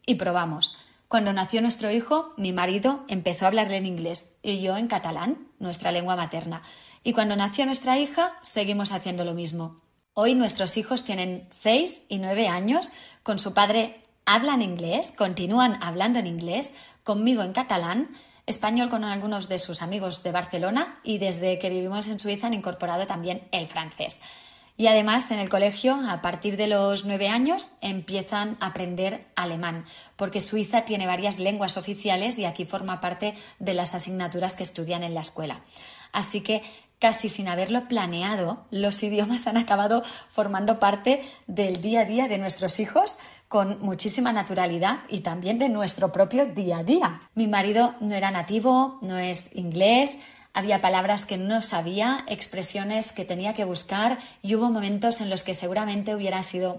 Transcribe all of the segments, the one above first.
Y probamos. Cuando nació nuestro hijo, mi marido empezó a hablarle en inglés y yo en catalán, nuestra lengua materna. Y cuando nació nuestra hija, seguimos haciendo lo mismo. Hoy nuestros hijos tienen 6 y 9 años, con su padre hablan inglés, continúan hablando en inglés, conmigo en catalán, español con algunos de sus amigos de Barcelona y desde que vivimos en Suiza han incorporado también el francés. Y además en el colegio, a partir de los 9 años, empiezan a aprender alemán, porque Suiza tiene varias lenguas oficiales y aquí forma parte de las asignaturas que estudian en la escuela. Así que casi sin haberlo planeado, los idiomas han acabado formando parte del día a día de nuestros hijos con muchísima naturalidad y también de nuestro propio día a día. Mi marido no era nativo, no es inglés. Había palabras que no sabía, expresiones que tenía que buscar y hubo momentos en los que seguramente hubiera sido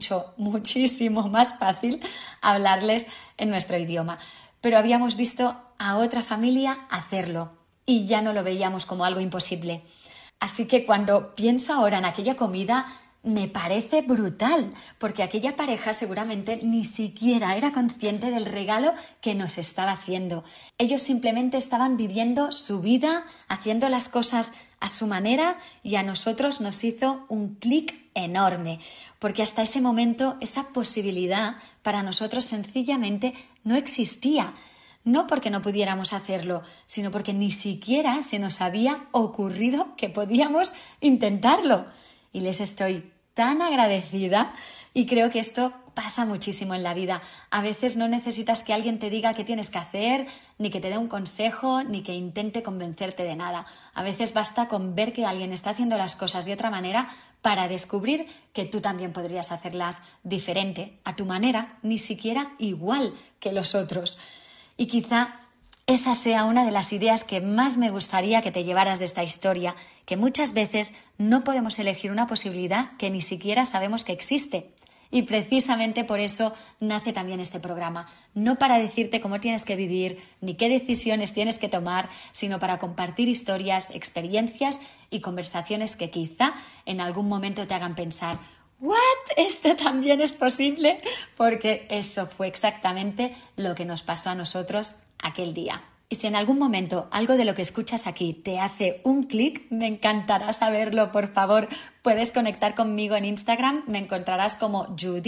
muchísimo más fácil hablarles en nuestro idioma. Pero habíamos visto a otra familia hacerlo y ya no lo veíamos como algo imposible. Así que cuando pienso ahora en aquella comida, me parece brutal, porque aquella pareja seguramente ni siquiera era consciente del regalo que nos estaba haciendo. Ellos simplemente estaban viviendo su vida, haciendo las cosas a su manera y a nosotros nos hizo un clic enorme, porque hasta ese momento esa posibilidad para nosotros sencillamente no existía. No porque no pudiéramos hacerlo, sino porque ni siquiera se nos había ocurrido que podíamos intentarlo. Y les estoy tan agradecida y creo que esto pasa muchísimo en la vida. A veces no necesitas que alguien te diga qué tienes que hacer, ni que te dé un consejo, ni que intente convencerte de nada. A veces basta con ver que alguien está haciendo las cosas de otra manera para descubrir que tú también podrías hacerlas diferente, a tu manera, ni siquiera igual que los otros. Y quizá esa sea una de las ideas que más me gustaría que te llevaras de esta historia, que muchas veces no podemos elegir una posibilidad que ni siquiera sabemos que existe. Y precisamente por eso nace también este programa, no para decirte cómo tienes que vivir ni qué decisiones tienes que tomar, sino para compartir historias, experiencias y conversaciones que quizá en algún momento te hagan pensar ¿what? ¿Esto también es posible? Porque eso fue exactamente lo que nos pasó a nosotros aquel día. Y si en algún momento algo de lo que escuchas aquí te hace un clic, me encantará saberlo, por favor. Puedes conectar conmigo en Instagram, me encontrarás como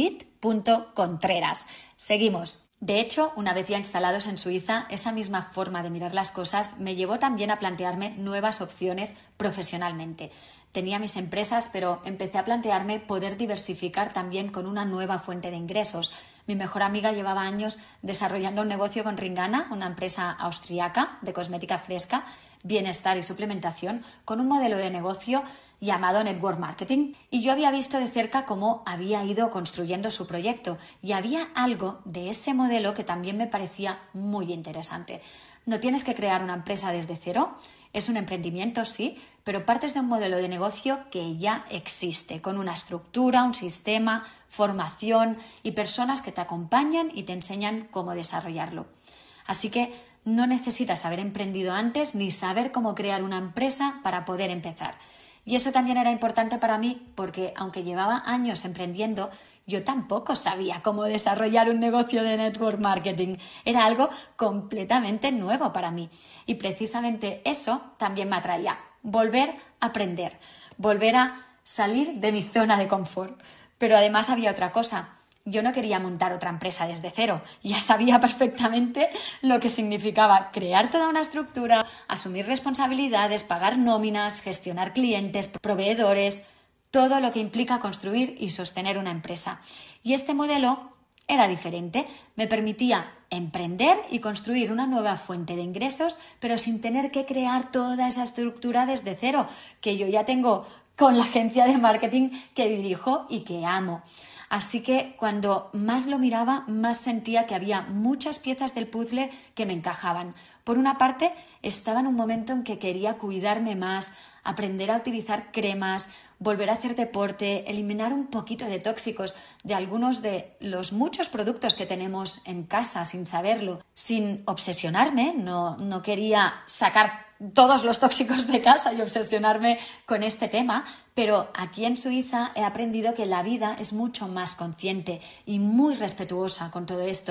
judith.contreras. Seguimos. De hecho, una vez ya instalados en Suiza, esa misma forma de mirar las cosas me llevó también a plantearme nuevas opciones profesionalmente. Tenía mis empresas, pero empecé a plantearme poder diversificar también con una nueva fuente de ingresos. Mi mejor amiga llevaba años desarrollando un negocio con Ringana, una empresa austriaca de cosmética fresca, bienestar y suplementación, con un modelo de negocio llamado Network Marketing. Y yo había visto de cerca cómo había ido construyendo su proyecto y había algo de ese modelo que también me parecía muy interesante. No tienes que crear una empresa desde cero. Es un emprendimiento, sí, pero partes de un modelo de negocio que ya existe, con una estructura, un sistema, formación y personas que te acompañan y te enseñan cómo desarrollarlo. Así que no necesitas haber emprendido antes ni saber cómo crear una empresa para poder empezar. Y eso también era importante para mí porque, aunque llevaba años emprendiendo, yo tampoco sabía cómo desarrollar un negocio de network marketing. Era algo completamente nuevo para mí. Y precisamente eso también me atraía. Volver a aprender, volver a salir de mi zona de confort. Pero además había otra cosa. Yo no quería montar otra empresa desde cero. Ya sabía perfectamente lo que significaba crear toda una estructura, asumir responsabilidades, pagar nóminas, gestionar clientes, proveedores, todo lo que implica construir y sostener una empresa. Y este modelo era diferente. Me permitía emprender y construir una nueva fuente de ingresos, pero sin tener que crear toda esa estructura desde cero, que yo ya tengo con la agencia de marketing que dirijo y que amo. Así que cuando más lo miraba, más sentía que había muchas piezas del puzzle que me encajaban. Por una parte, estaba en un momento en que quería cuidarme más, aprender a utilizar cremas, volver a hacer deporte, eliminar un poquito de tóxicos de algunos de los muchos productos que tenemos en casa sin saberlo, sin obsesionarme, no quería sacar todos los tóxicos de casa y obsesionarme con este tema, pero aquí en Suiza he aprendido que la vida es mucho más consciente y muy respetuosa con todo esto.